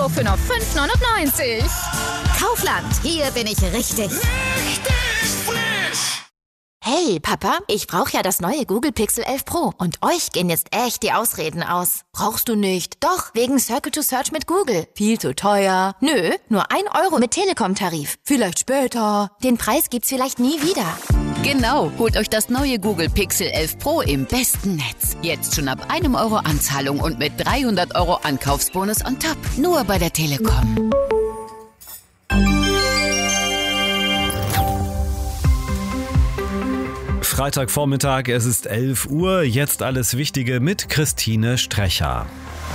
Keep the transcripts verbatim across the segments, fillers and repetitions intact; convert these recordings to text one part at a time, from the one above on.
Kilo für nur fünf neunundneunzig. Kaufland, hier bin ich richtig. Richtig frisch! Hey, Papa, ich brauche ja das neue Google Pixel elf Pro. Und euch gehen jetzt echt die Ausreden aus. Brauchst du nicht? Doch, wegen Circle to Search mit Google. Viel zu teuer. Nö, nur ein Euro mit Telekom-Tarif. Vielleicht später. Den Preis gibt's vielleicht nie wieder. Genau, holt euch das neue Google Pixel elf Pro im besten Netz. Jetzt schon ab einem Euro Anzahlung und mit dreihundert Euro Ankaufsbonus on top. Nur bei der Telekom. Freitagvormittag, es ist elf Uhr, jetzt alles Wichtige mit Christine Strecher.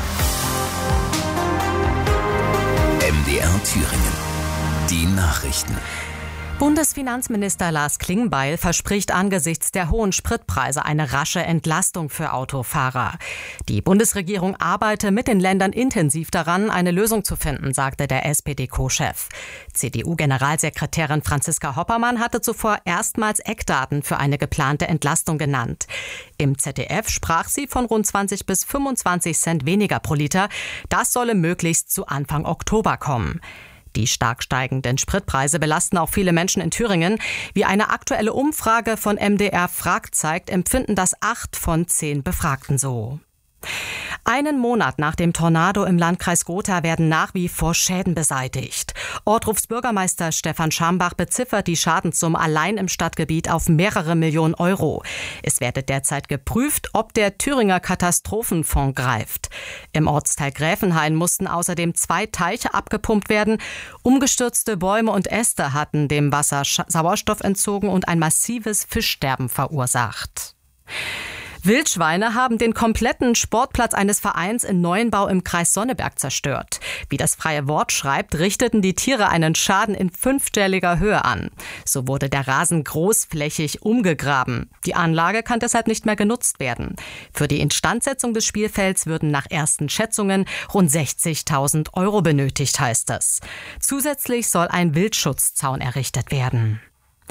M D R Thüringen. Die Nachrichten. Bundesfinanzminister Lars Klingbeil verspricht angesichts der hohen Spritpreise eine rasche Entlastung für Autofahrer. Die Bundesregierung arbeite mit den Ländern intensiv daran, eine Lösung zu finden, sagte der S P D-Co-Chef. C D U-Generalsekretärin Franziska Hoppermann hatte zuvor erstmals Eckdaten für eine geplante Entlastung genannt. Im Z D F sprach sie von rund zwanzig bis fünfundzwanzig Cent weniger pro Liter. Das solle möglichst zu Anfang Oktober kommen. Die stark steigenden Spritpreise belasten auch viele Menschen in Thüringen. Wie eine aktuelle Umfrage von M D R Fragt zeigt, empfinden das acht von zehn Befragten so. Einen Monat nach dem Tornado im Landkreis Gotha werden nach wie vor Schäden beseitigt. Ohrdrufs Bürgermeister Stefan Schambach beziffert die Schadenssumme allein im Stadtgebiet auf mehrere Millionen Euro. Es werde derzeit geprüft, ob der Thüringer Katastrophenfonds greift. Im Ortsteil Gräfenhain mussten außerdem zwei Teiche abgepumpt werden. Umgestürzte Bäume und Äste hatten dem Wasser Sauerstoff entzogen und ein massives Fischsterben verursacht. Wildschweine haben den kompletten Sportplatz eines Vereins in Neuenbau im Kreis Sonneberg zerstört. Wie das Freie Wort schreibt, richteten die Tiere einen Schaden in fünfstelliger Höhe an. So wurde der Rasen großflächig umgegraben. Die Anlage kann deshalb nicht mehr genutzt werden. Für die Instandsetzung des Spielfelds würden nach ersten Schätzungen rund sechzigtausend Euro benötigt, heißt es. Zusätzlich soll ein Wildschutzzaun errichtet werden.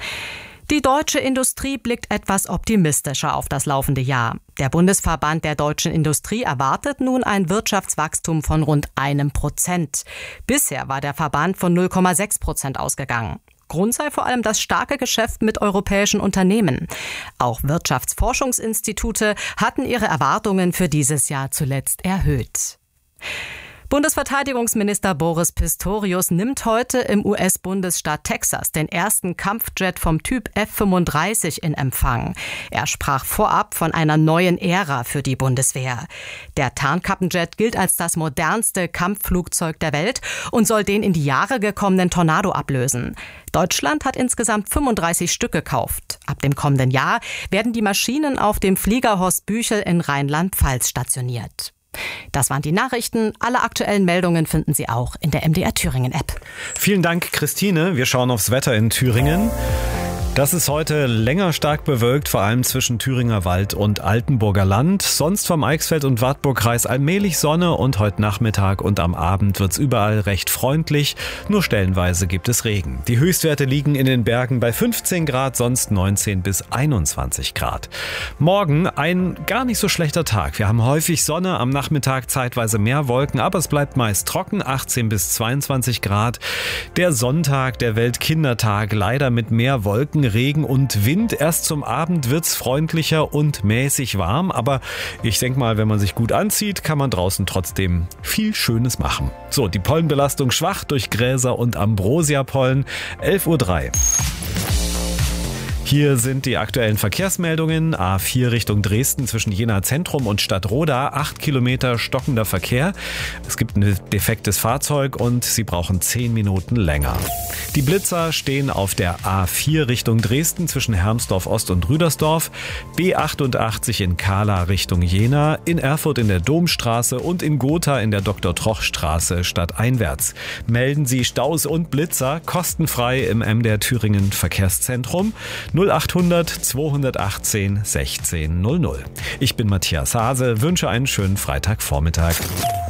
Die deutsche Industrie blickt etwas optimistischer auf das laufende Jahr. Der Bundesverband der deutschen Industrie erwartet nun ein Wirtschaftswachstum von rund einem Prozent. Bisher war der Verband von null Komma sechs Prozent ausgegangen. Grund sei vor allem das starke Geschäft mit europäischen Unternehmen. Auch Wirtschaftsforschungsinstitute hatten ihre Erwartungen für dieses Jahr zuletzt erhöht. Bundesverteidigungsminister Boris Pistorius nimmt heute im U S-Bundesstaat Texas den ersten Kampfjet vom Typ F fünfunddreißig in Empfang. Er sprach vorab von einer neuen Ära für die Bundeswehr. Der Tarnkappenjet gilt als das modernste Kampfflugzeug der Welt und soll den in die Jahre gekommenen Tornado ablösen. Deutschland hat insgesamt fünfunddreißig Stück gekauft. Ab dem kommenden Jahr werden die Maschinen auf dem Flieger Horst Büchel in Rheinland-Pfalz stationiert. Das waren die Nachrichten. Alle aktuellen Meldungen finden Sie auch in der M D R Thüringen App. Vielen Dank, Christine. Wir schauen aufs Wetter in Thüringen. Das ist heute länger stark bewölkt, vor allem zwischen Thüringer Wald und Altenburger Land. Sonst vom Eichsfeld- und Wartburgkreis allmählich Sonne und heute Nachmittag und am Abend wird's überall recht freundlich. Nur stellenweise gibt es Regen. Die Höchstwerte liegen in den Bergen bei fünfzehn Grad, sonst neunzehn bis einundzwanzig Grad. Morgen ein gar nicht so schlechter Tag. Wir haben häufig Sonne, am Nachmittag zeitweise mehr Wolken, aber es bleibt meist trocken, achtzehn bis zweiundzwanzig Grad. Der Sonntag, der Weltkindertag, leider mit mehr Wolken, Regen und Wind. Erst zum Abend wird's freundlicher und mäßig warm, aber ich denke mal, wenn man sich gut anzieht, kann man draußen trotzdem viel Schönes machen. So, die Pollenbelastung schwach durch Gräser und Ambrosiapollen. elf Uhr drei. Hier sind die aktuellen Verkehrsmeldungen. A vier Richtung Dresden zwischen Jena Zentrum und Stadtroda. acht Kilometer stockender Verkehr. Es gibt ein defektes Fahrzeug und Sie brauchen zehn Minuten länger. Die Blitzer stehen auf der A vier Richtung Dresden zwischen Hermsdorf Ost und Rüdersdorf. B achtundachtzig in Kahla Richtung Jena. In Erfurt in der Domstraße und in Gotha in der Doktor-Troch-Straße stadteinwärts. Melden Sie Staus und Blitzer kostenfrei im M D R Thüringen Verkehrszentrum. null achthundert zweihundertachtzehn sechzehn null null. Ich bin Matthias Hase, wünsche einen schönen Freitagvormittag.